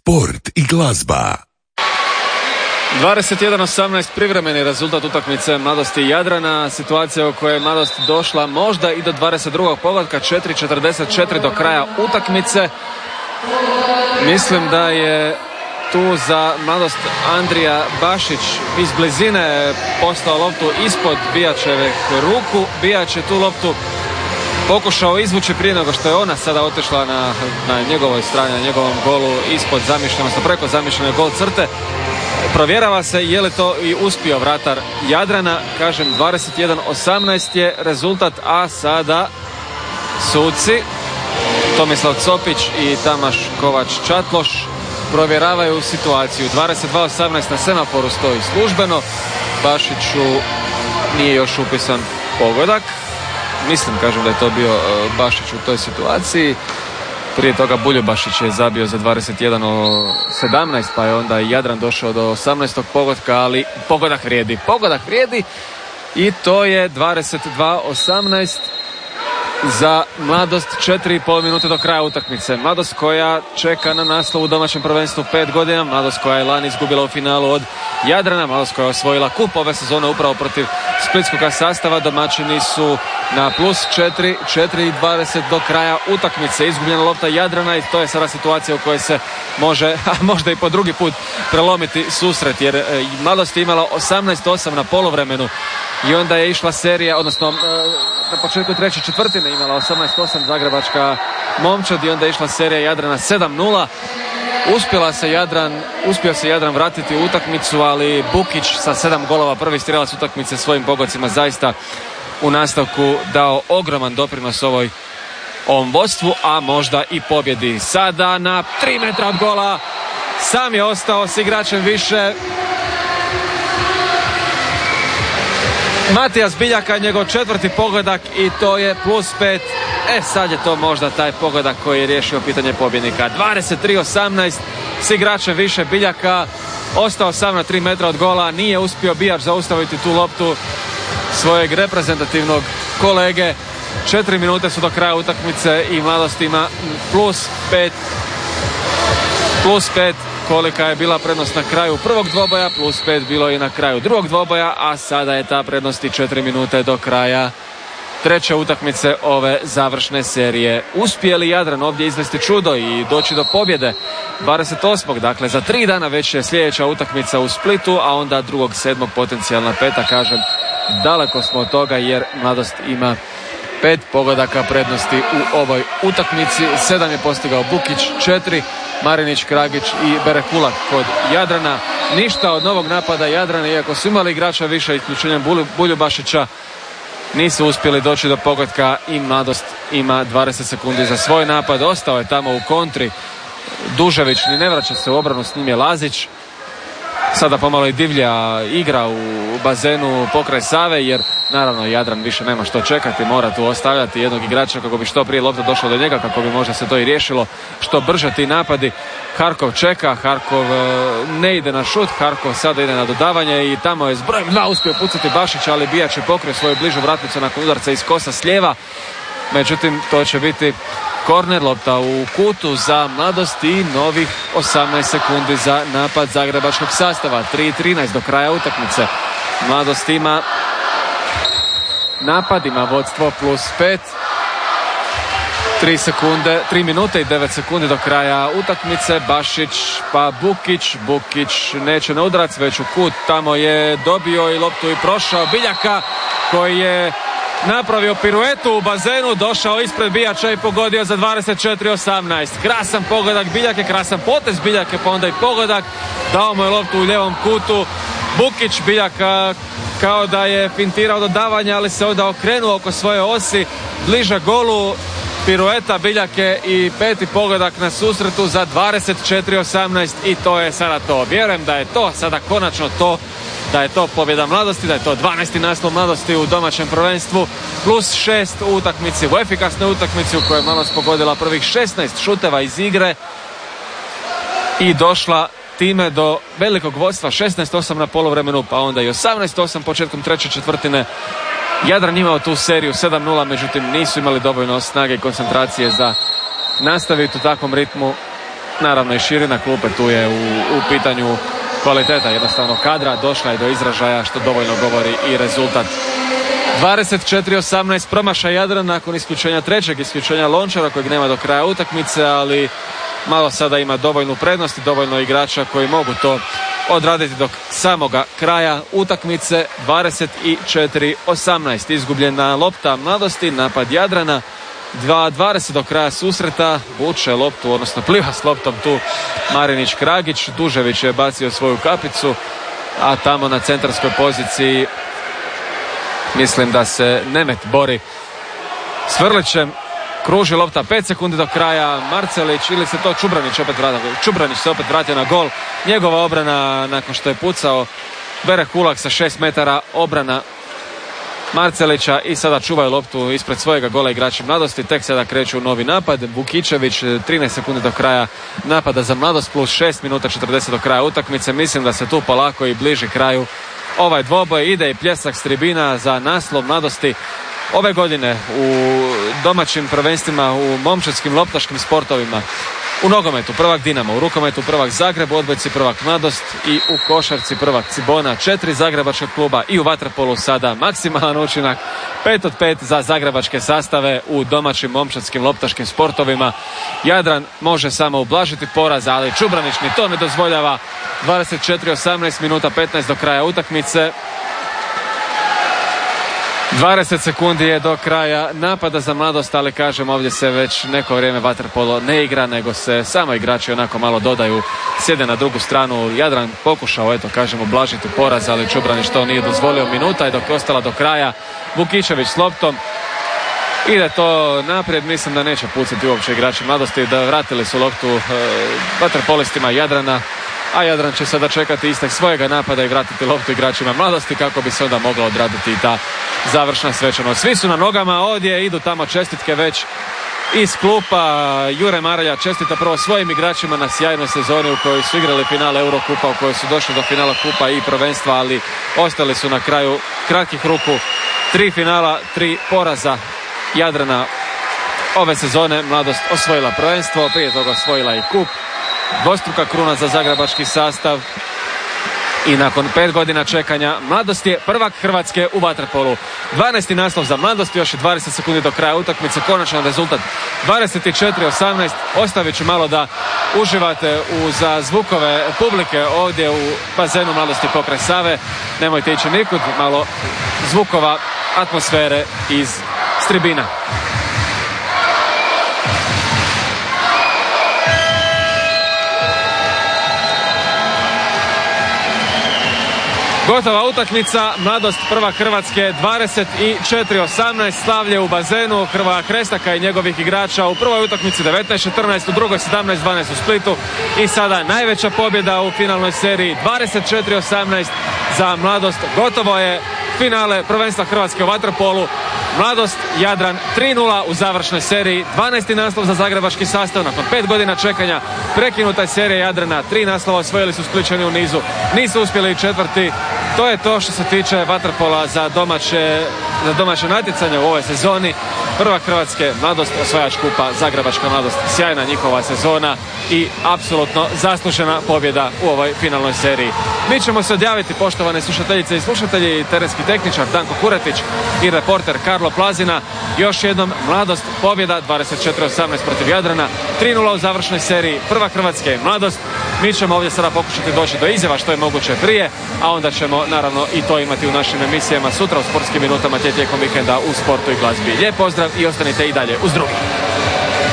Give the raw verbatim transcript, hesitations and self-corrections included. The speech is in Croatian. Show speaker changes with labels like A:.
A: sport i glazba.
B: dvadeset jedan osamnaest privremeni rezultat utakmice Mladosti i Jadrana. Situacija u kojoj je Mladost došla možda i do dvadeset drugog pogotka, četiri četrdeset četiri do kraja utakmice. Mislim da je tu za Mladost Andrija Bašić iz blizine postao loptu ispod Bijačevih ruku. Bijač je tu loptu pokušao izvući prije nego što je ona sada otišla na, na njegovoj strani, na njegovom golu ispod zamišljene, odnosno preko zamišljene gol crte. Provjerava se je li to i uspio vratar Jadrana. Kažem, dvadeset jedan osamnaest je rezultat, a sada suci Tomislav Copić i Tamaš Kovač-Čatloš provjeravaju situaciju. dvadeset dva osamnaest na semaforu stoji službeno. Bašiću nije još upisan pogodak. Mislim, kažem da je to bio Bašić u toj situaciji. Prije toga Buljubašić je zabio za dvadeset jedan sedamnaest, pa je onda Jadran došao do osamnaestog pogotka, ali pogodak vrijedi. Pogodak vrijedi i to je dvadeset dva osamnaest za Mladost, četiri i pol minute do kraja utakmice. Mladost koja čeka na naslov u domaćem prvenstvu pet godina. Mladost koja je lani izgubila u finalu od Jadrana. Mladost koja je osvojila kup ove sezone upravo protiv splitskog sastava. Domaćini su na plus četiri, četiri i dvadeset do kraja utakmice. Izgubljena lopta Jadrana i to je sada situacija u kojoj se može, a možda i po drugi put, prelomiti susret. Jer Mladost je imala osamnaest osam na poluvremenu i onda je išla serija, odnosno na početku treće četvrtine imala osamnaest osam Zagrebačka Momčad i onda je išla serija Jadrana sedam nula. Uspjela se Jadran, uspio se Jadran vratiti u utakmicu, ali Bukić sa sedam golova, prvi strijelac utakmice, svojim pogodcima zaista u nastavku dao ogroman doprinos ovoj ovom vodstvu, a možda i pobjedi. Sada na tri metra od gola sam je ostao s igračem više Matijas Biljaka, njegov četvrti pogodak i to je plus pet. E sad je to možda taj pogodak koji je riješio pitanje pobjednika. dvadeset tri osamnaest s igračem više Biljaka, ostao sam na tri metra od gola, nije uspio Bijač zaustaviti tu loptu svojeg reprezentativnog kolege. Četiri minute su do kraja utakmice i Mladost ima plus pet. Plus pet kolika je bila prednost na kraju prvog dvoboja, plus pet bilo i na kraju drugog dvoboja, a sada je ta prednost i četiri minute do kraja treće utakmice ove završne serije. Uspije li Jadran ovdje izvesti čudo i doći do pobjede dvadeset osmog Dakle, za tri dana već je sljedeća utakmica u Splitu, a onda drugog sedmog potencijalna peta. Kažem, daleko smo od toga jer Mladost ima pet pogodaka prednosti u ovoj utakmici. Sedam je postigao Bukić, četiri Marinić, Kragić i Berekulak kod Jadrana. Ništa od novog napada Jadrana, iako su imali igrača više isključenjem Buljubašića, nisu uspjeli doći do pogotka i Mladost ima dvadeset sekundi za svoj napad. Ostao je tamo u kontri Dužević, ni ne vraća se u obranu, s njim je Lazić. Sada pomalo i divlja igra u bazenu pokraj Save, jer naravno Jadran više nema što čekati, mora tu ostavljati jednog igrača kako bi što prije lopta došla do njega, kako bi možda se to i riješilo što brže ti napadi. Harkov čeka, Harkov ne ide na šut, Harkov sada ide na dodavanje i tamo je s brojem dva uspio pucati Bašić, ali Bijač je pokrio svoju bližu vratnicu nakon udarca iz kosa s lijeva. Međutim, to će biti korner, lopta u kutu za Mladost i novih osamnaest sekundi za napad zagrebačkog sastava. tri trinaest do kraja utakmice. Mladost ima napad, ima vodstvo plus pet. tri sekunde, tri minute i devet sekundi do kraja utakmice. Bašić pa Bukić. Bukić neće na udarac, već u kut. Tamo je dobio i loptu i prošao Biljaka koji je napravio piruetu u bazenu, došao ispred Bijača i pogodio za dvadeset četiri osamnaest. Krasan pogodak Biljake, krasan potez Biljake, pa onda i pogodak. Dao mu je loptu u ljevom kutu. Bukić, Biljaka kao da je fintirao dodavanje, ali se onda okrenuo oko svoje osi, bliže golu. Pirueta Biljake i peti pogodak na susretu za dvadeset četiri osamnaest i to je sada to. Vjerujem da je to sada konačno to, da je to pobjeda Mladosti, da je to dvanaesti naslov Mladosti u domaćem prvenstvu, plus šest u utakmici, u efikasnoj utakmici u kojoj je Mladost pogodila prvih šesnaest šuteva iz igre i došla time do velikog vodstva šesnaest osam na poluvremenu, pa onda i osamnaest osam početkom treće četvrtine. Jadran imao tu seriju sedam nula, međutim nisu imali dovoljno snage i koncentracije za nastaviti u takvom ritmu naravno i širina klupe, tu je u, u pitanju kvaliteta jednostavno kadra, došla je do izražaja što dovoljno govori i rezultat. dvadeset četiri osamnaest promašaj Jadrana nakon isključenja trećeg isključenja Lončara kojeg nema do kraja utakmice, ali malo sada ima dovoljnu prednost i dovoljno igrača koji mogu to odraditi do samoga kraja utakmice. Dvadeset četiri osamnaest izgubljena lopta Mladosti, napad Jadrana. dva dvadeset do kraja susreta, vuče loptu, odnosno pliva s loptom tu Marinić Kragić. Dužević je bacio svoju kapicu, a tamo na centarskoj poziciji mislim da se Nemet bori s Vrlićem. Kruži lopta, pet sekundi do kraja. Marcelić ili se to Čubranić opet vratio. Čubranić se opet vratio na gol. Njegova obrana nakon što je pucao bere kulak sa šest metara, obrana Marcelića i sada čuvaju loptu ispred svojega gola igrači Mladosti. Tek sada kreću u novi napad. Vukičević, trinaest sekundi do kraja napada za Mladost plus šest minuta četrdeset do kraja utakmice. Mislim da se tu polako i bliži kraju ovaj dvoboj. Ide i pljesak s tribina za naslov Mladosti. Ove godine u domaćim prvenstvima, u momčadskim loptaškim sportovima, u nogometu prvak Dinamo, u rukometu prvak Zagreb, u odbojci prvak Mladost i u košarci prvak Cibona. Četiri zagrebačkog kluba i u vaterpolu sada maksimalan učinak. Pet od pet za zagrebačke sastave u domaćim momčadskim loptaškim sportovima. Jadran može samo ublažiti poraz, ali Čubranić ni to ne dozvoljava. dvadeset četiri osamnaest minuta petnaest do kraja utakmice. dvadeset sekundi je do kraja napada za Mladost, ali kažem ovdje se već neko vrijeme vaterpolo ne igra, nego se samo igrači onako malo dodaju, sjede na drugu stranu. Jadran pokušao, eto kažem, ublažiti poraz, ali Čubranić to nije dozvolio. Minuta je dok je ostala do kraja. Vukičević s loptom. Ide to naprijed, mislim da neće pucati uopće igrači Mladosti, da vratili su loptu e, vaterpolistima Jadrana, a Jadran će sada čekati istek svojega napada i vratiti loptu igračima Mladosti kako bi se onda mogla odraditi i ta završna svečanost. Svi su na nogama ovdje, idu tamo čestitke već iz klupa. Jure Maralja čestita prvo svojim igračima na sjajnoj sezoni u kojoj su igrali finale Eurokupa, u kojoj su došli do finala kupa i prvenstva, ali ostali su na kraju kratkih ruku. Tri finala, tri poraza Jadrana ove sezone. Mladost osvojila prvenstvo, prije toga osvojila i kup. Dvostruka kruna za zagrebački sastav i nakon pet godina čekanja Mladost je prvak Hrvatske u vaterpolu. dvanaesti naslov za Mladost, još je dvadeset sekundi do kraja utakmice, konačan rezultat dvadeset četiri osamnaest. Ostavit ću malo da uživate uz zvukove publike ovdje u bazenu Mladosti pokraj Save. Nemojte ići nikud, malo zvukova atmosfere iz tribina. Gotova utakmica, Mladost prvak Hrvatske dvadeset četiri osamnaest, slavlje u bazenu Hrvoja Krestaka i njegovih igrača u prvoj utakmici devetnaest četrnaest, u drugoj sedamnaest dvanaest u Splitu i sada najveća pobjeda u finalnoj seriji dvadeset četiri osamnaest za Mladost. Gotovo je finale prvenstva Hrvatske u vaterpolu. Mladost Jadran tri nula u završnoj seriji, dvanaesti naslov za zagrebački sastav nakon pet godina čekanja. Prekinuta je serija Jadrana, tri naslova osvojili su Splićani u nizu, nisu uspjeli i četvrti. To je to što se tiče vaterpola za domaće, za domaće natjecanje u ovoj sezoni. Prvak Hrvatske, Mladost, osvajač kupa, zagrebačka Mladost, sjajna njihova sezona i apsolutno zaslužena pobjeda u ovoj finalnoj seriji. Mi ćemo se odjaviti, poštovane slušateljice i slušatelji, terenski tehničar Danko Kuretić i reporter Karlo Plazina. Još jednom Mladost, pobjeda dvadeset četiri osamnaest protiv Jadrana, tri nula u završnoj seriji, prvak Hrvatske, Mladost. Mi ćemo ovdje sada pokušati doći do izjava što je moguće prije, a onda ćemo naravno i to imati u našim emisijama sutra u sportskim minutama tijekom vikenda u sportu i glazbi. Lijep pozdrav i ostanite i dalje uz drugi.